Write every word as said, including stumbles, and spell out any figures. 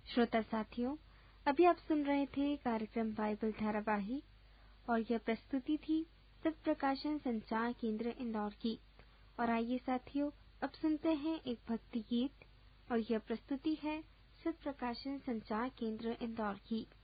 श्रोता साथियों, अभी आप सुन रहे थे कार्यक्रम बाइबल धारावाहिक और यह प्रस्तुति थी सत्य प्रकाशन संचार केंद्र इंदौर की। और आइए साथियों, अब सुनते हैं एक भक्ति गीत और यह प्रस्तुति है सत्य प्रकाशन संचार केंद्र इंदौर की।